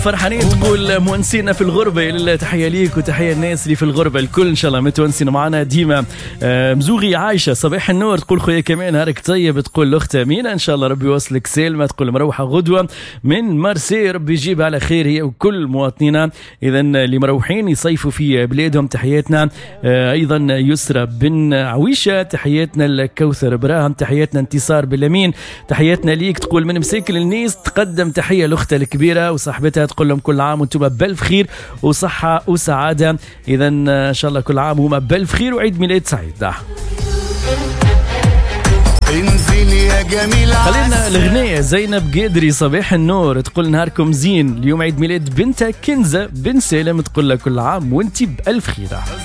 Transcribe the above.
فرحانين تقول مونسينا في الغربة. لله تحية ليك وتحية الناس اللي في الغربة الكل إن شاء الله متونسين معنا ديما. مزوغي عايشة صباح النور تقول خويا كمان نهارك طيب. تقول لأختها مينا إن شاء الله ربي يوصلك سالمة. تقول مروحة غدوة من مارسي ربي يجيب على خير هي وكل مواطنينا. إذا اللي مروحين يصيفوا في بلادهم تحياتنا. أيضا يسرى بن عويشة تحياتنا. الكوثر براهم تحياتنا. انتصار بالأمين تحياتنا ليك. تقول من مساكن الناس تقدم تحية لأختها الكبيرة وصاحبتها تقول لهم كل عام وانتم بألف خير وصحة وسعادة. إذا إن شاء الله كل عام وهم بألف خير وعيد ميلاد سعيد. انزل يا جميل. خلينا الغنية زينب قادري صباح النور تقول نهاركم زين. اليوم عيد ميلاد بنتها كنزة بن سالم تقول لها كل عام وانتي بألف خير.